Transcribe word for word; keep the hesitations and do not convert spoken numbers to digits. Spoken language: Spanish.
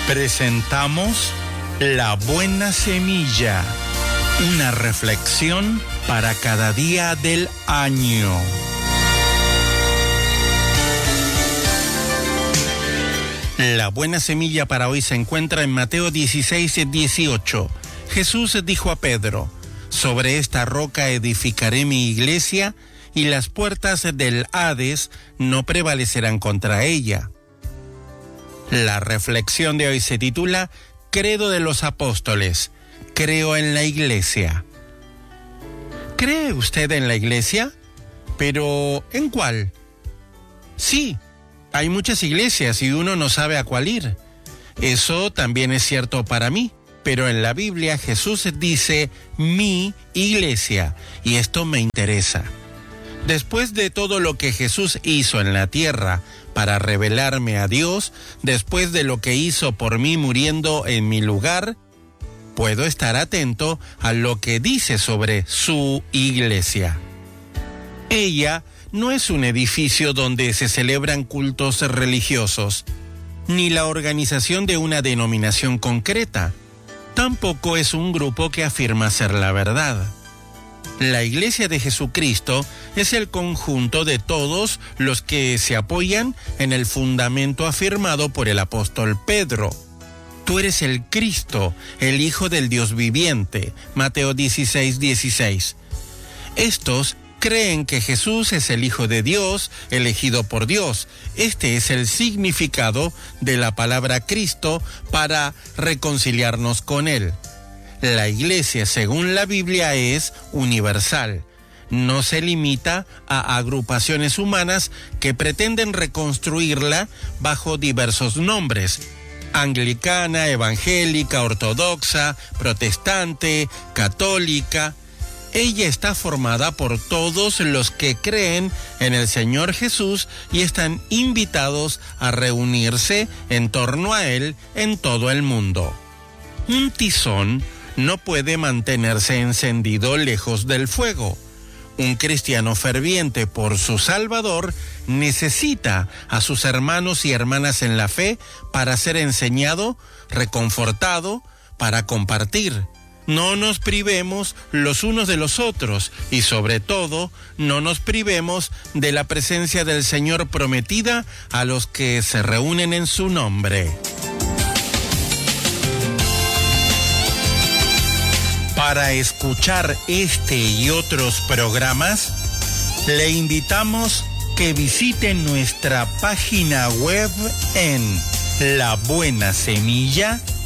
Presentamos La Buena Semilla, una reflexión para cada día del año. La buena semilla para hoy se encuentra en Mateo dieciséis, dieciocho. Jesús dijo a Pedro: sobre esta roca edificaré mi iglesia, y las puertas del Hades no prevalecerán contra ella. La reflexión de hoy se titula Credo de los Apóstoles. Creo en la iglesia. ¿Cree usted en la iglesia? ¿Pero en cuál? Sí, hay muchas iglesias y uno no sabe a cuál ir. Eso también es cierto para mí, pero en la Biblia Jesús dice mi iglesia, y esto me interesa. Después de todo lo que Jesús hizo en la tierra para revelarme a Dios, después de lo que hizo por mí muriendo en mi lugar, puedo estar atento a lo que dice sobre su iglesia. Ella no es un edificio donde se celebran cultos religiosos, ni la organización de una denominación concreta. Tampoco es un grupo que afirma ser la verdad. La Iglesia de Jesucristo es el conjunto de todos los que se apoyan en el fundamento afirmado por el apóstol Pedro. Tú eres el Cristo, el Hijo del Dios viviente. Mateo dieciséis, dieciséis. Estos creen que Jesús es el Hijo de Dios, elegido por Dios. Este es el significado de la palabra Cristo para reconciliarnos con Él. La iglesia, según la Biblia, es universal. No se limita a agrupaciones humanas que pretenden reconstruirla bajo diversos nombres: anglicana, evangélica, ortodoxa, protestante, católica. Ella está formada por todos los que creen en el Señor Jesús y están invitados a reunirse en torno a Él en todo el mundo. Un tizón no puede mantenerse encendido lejos del fuego. Un cristiano ferviente por su Salvador necesita a sus hermanos y hermanas en la fe para ser enseñado, reconfortado, para compartir. No nos privemos los unos de los otros y, sobre todo, no nos privemos de la presencia del Señor prometida a los que se reúnen en su nombre. Para escuchar este y otros programas, le invitamos que visite nuestra página web en la buena semilla